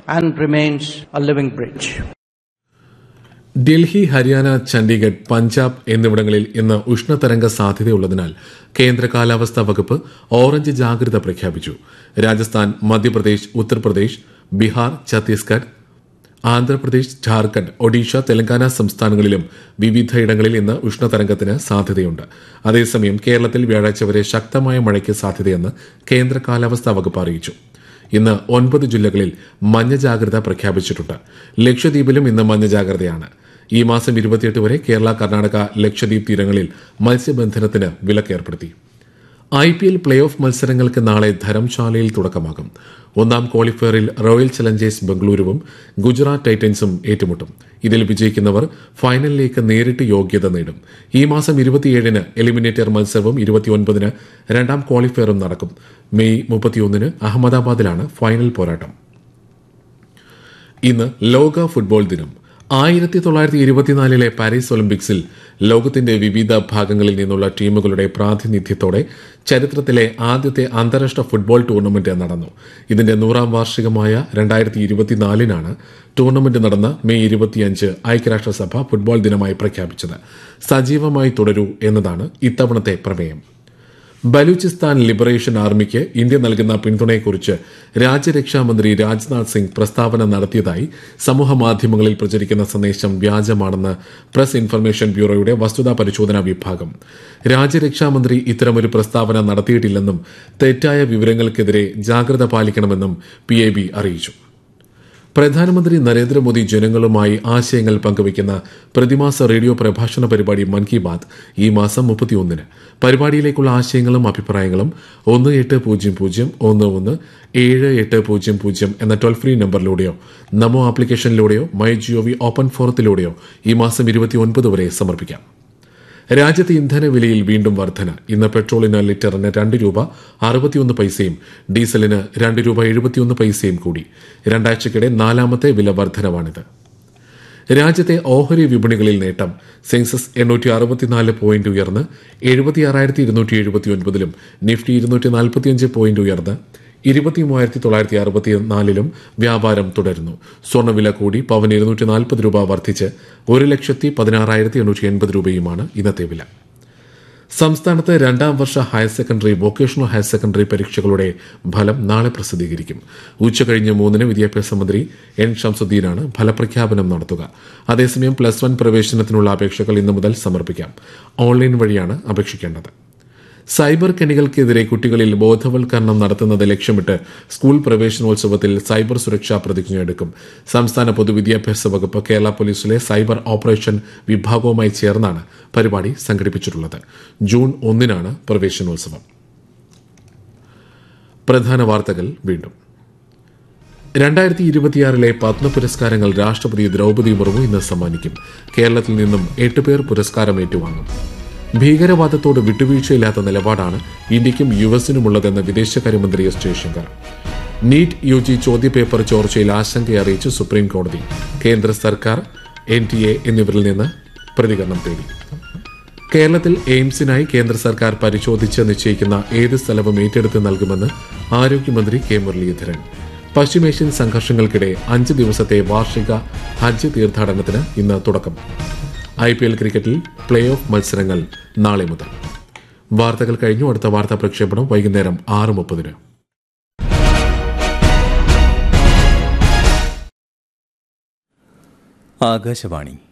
and remains a living bridge. Delhi, Haryana, Chandigarh, Punjab എന്നിവിടങ്ങളിൽ ഇന്ന് ഉഷ്ണതരംഗ സാധ്യതയുള്ളതിനാൽ കേന്ദ്ര കാലാവസ്ഥാ വകുപ്പ് ഓറഞ്ച് ജാഗ്രത പ്രഖ്യാപിച്ചു. രാജസ്ഥാൻ, മധ്യപ്രദേശ്, ഉത്തർപ്രദേശ്, ബീഹാർ, ഛത്തീസ്ഗഡ്, ആന്ധ്രാപ്രദേശ്, ഝാർഖണ്ഡ്, ഒഡീഷ, തെലങ്കാന സംസ്ഥാനങ്ങളിലും വിവിധയിടങ്ങളിൽ ഇന്ന് ഉഷ്ണതരംഗത്തിന് സാധ്യതയുണ്ട്. അതേസമയം കേരളത്തിൽ വ്യാഴാഴ്ച വരെ ശക്തമായ മഴയ്ക്ക് സാധ്യതയെന്ന് കേന്ദ്ര കാലാവസ്ഥാ വകുപ്പ് അറിയിച്ചു. ഇന്ന് 9 ജില്ലകളിൽ മഞ്ഞ ജാഗ്രത പ്രഖ്യാപിച്ചിട്ടുണ്ട്. ലക്ഷദ്വീപിലും ഇന്ന് മഞ്ഞ ജാഗ്രതയാണ്. ഈ മാസം 28 വരെ കേരള, കർണാടക, ലക്ഷദ്വീപ് തീരങ്ങളിൽ മത്സ്യബന്ധനത്തിന് വിലക്കേർപ്പെടുത്തി. IPL പ്ലേ ഓഫ് മത്സരങ്ങൾക്ക് നാളെ ധരംശാലയിൽ തുടക്കമാകും. ഒന്നാം ക്വാളിഫയറിൽ റോയൽ ചലഞ്ചേഴ്സ് ബംഗളൂരുവും ഗുജറാത്ത് ടൈറ്റൻസും ഏറ്റുമുട്ടും. ഇതിൽ വിജയിക്കുന്നവർ ഫൈനലിലേക്ക് നേരിട്ട് യോഗ്യത നേടും. ഈ മാസം 27-ന് എലിമിനേറ്റർ മത്സരവും 29-ന് രണ്ടാം ക്വാളിഫയറും നടക്കും. മെയ് 31-ന് അഹമ്മദാബാദിലാണ് ഫൈനൽ പോരാട്ടം. ഇന്ന് ലോക ഫുട്ബോൾ ദിനം. 1924 പാരീസ് ഒളിമ്പിക്സിൽ ലോകത്തിന്റെ വിവിധ ഭാഗങ്ങളിൽ നിന്നുള്ള ടീമുകളുടെ പ്രാതിനിധ്യത്തോടെ ചരിത്രത്തിലെ ആദ്യത്തെ അന്താരാഷ്ട്ര ഫുട്ബോൾ ടൂർണമെന്റ് നടന്നു. ഇതിന്റെ 100ാം വാർഷികമായ 2024-നാണ് ടൂർണമെന്റ് നടന്ന മെയ് 25 ഐക്യരാഷ്ട്രസഭ ഫുട്ബോൾ ദിനമായി പ്രഖ്യാപിച്ചത്. സജീവമായി തുടരൂ എന്നതാണ് ഇത്തവണത്തെ പ്രമേയം. ബലൂചിസ്ഥാൻ ലിബറേഷൻ ആർമിക്ക് ഇന്ത്യ നൽകുന്ന പിന്തുണയെക്കുറിച്ച് രാജ്യരക്ഷാമന്ത്രി രാജ്നാഥ് സിംഗ് പ്രസ്താവന നടത്തിയതായി സമൂഹമാധ്യമങ്ങളിൽ പ്രചരിക്കുന്ന സന്ദേശം വ്യാജമാണെന്ന് പ്രസ് ഇൻഫർമേഷൻ ബ്യൂറോയുടെ വസ്തുതാ പരിശോധനാ വിഭാഗം. രാജ്യരക്ഷാമന്ത്രി ഇത്തരമൊരു പ്രസ്താവന നടത്തിയിട്ടില്ലെന്നും തെറ്റായ വിവരങ്ങൾക്കെതിരെ ജാഗ്രത പാലിക്കണമെന്നും PIB അറിയിച്ചു. പ്രധാനമന്ത്രി നരേന്ദ്രമോദി ജനങ്ങളുമായി ആശയങ്ങൾ പങ്കുവയ്ക്കുന്ന പ്രതിമാസ റേഡിയോ പ്രഭാഷണ പരിപാടി മൻ കി ബാത് ഈ മാസം 31-ന്. പരിപാടിയിലേക്കുള്ള ആശയങ്ങളും അഭിപ്രായങ്ങളും 1800117800 എന്ന ടോൾ ഫ്രീ നമ്പറിലൂടെയോ നമോ ആപ്ലിക്കേഷനിലൂടെയോ MyGov ഓപ്പൺ ഫോറത്തിലൂടെയോ ഈ മാസം 29 വരെ സമർപ്പിക്കാം. രാജ്യത്ത് ഇന്ധനവിലയിൽ വീണ്ടും വർധന. ഇന്ന് പെട്രോളിന് ലിറ്ററിന് 2 രൂപ 61 പൈസയും ഡീസലിന് 2 രൂപ 71 പൈസയും കൂടി. രണ്ടാഴ്ചക്കിടെ 4ാമത്തെ വില വർധനവാണിത്. രാജ്യത്തെ ഓഹരി വിപണികളിൽ നേട്ടം. സെൻസസ് 864 പോയിന്റ് ഉയർന്ന് 76,279-ലും നിഫ്റ്റി 245 പോയിന്റ് ഉയർന്ന് 23,964-ലും വ്യാപാരം തുടരുന്നു. സ്വർണ്ണവില കൂടി. പവന് 240 രൂപ വർദ്ധിച്ച് 1,16,880 രൂപയുമാണ് ഇന്നത്തെ വില. സംസ്ഥാനത്ത് 2ാം വർഷ higher secondary, vocational higher secondary പരീക്ഷകളുടെ ഫലം നാളെ പ്രസിദ്ധീകരിക്കും. ഉച്ചകഴിഞ്ഞ് 3-ന് വിദ്യാഭ്യാസ മന്ത്രി N ഷംസുദ്ദീനാണ് ഫലപ്രഖ്യാപനം നടത്തുക. അതേസമയം +1 പ്രവേശനത്തിനുള്ള അപേക്ഷകൾ ഇന്നു മുതൽ സമർപ്പിക്കാം. ഓൺലൈൻ വഴിയാണ് അപേക്ഷിക്കേണ്ടത്. സൈബർ കെണികൾക്കെതിരെ കുട്ടികളിൽ ബോധവൽക്കരണം നടത്തുന്നത് ലക്ഷ്യമിട്ട് സ്കൂൾ പ്രവേശനോത്സവത്തിൽ സൈബർ സുരക്ഷാ പ്രതിജ്ഞയെടുക്കും. സംസ്ഥാന പൊതുവിദ്യാഭ്യാസ വകുപ്പ് കേരള പോലീസിലെ സൈബർ ഓപ്പറേഷൻ വിഭാഗവുമായി ചേർന്നാണ് പരിപാടി സംഘടിപ്പിച്ചിട്ടുള്ളത്. ജൂൺ 1-നാണ് പ്രവേശനോത്സവം. പ്രധാന വാർത്തകൾ വീണ്ടും. 2026 പത്മ പുരസ്കാരങ്ങൾ രാഷ്ട്രപതി ദ്രൌപദി മുർമു ഇന്ന് സമ്മാനിക്കും. കേരളത്തിൽ നിന്നും 8 പേർ പുരസ്കാരം ഏറ്റുവാങ്ങും. ഭീകരവാദത്തോട് വിട്ടുവീഴ്ചയില്ലാത്ത നിലപാടാണ് ഇന്ത്യയ്ക്കും US-നുമുള്ളതെന്ന് വിദേശകാര്യമന്ത്രി S. ജയശങ്കർ. നീറ്റ് UG ചോദ്യപേപ്പർ ചോർച്ചയിൽ ആശങ്കയറിയിച്ച് സുപ്രീംകോടതി. കേന്ദ്ര സർക്കാർ, NTA എന്നിവരിൽ നിന്ന് പ്രതികരണം തേടി. കേരളത്തിൽ എയിംസിനായി കേന്ദ്ര സർക്കാർ പരിശോധിച്ച് നിശ്ചയിക്കുന്ന ഏത് സ്ഥലവും ഏറ്റെടുത്ത് നൽകുമെന്ന് ആരോഗ്യമന്ത്രി K. മുരളീധരൻ. പശ്ചിമേഷ്യൻ സംഘർഷങ്ങൾക്കിടെ 5 ദിവസത്തെ വാർഷിക ഹജ്ജ് തീർത്ഥാടനത്തിന് ഇന്ന് തുടക്കം. IPL ക്രിക്കറ്റിൽ പ്ലേ ഓഫ് മത്സരങ്ങൾ നാളെ മുതൽ. വാർത്തകൾ കഴിഞ്ഞു. അടുത്ത വാർത്താ പ്രക്ഷേപണം വൈകുന്നേരം 6:30-ന്. ആകാശവാണി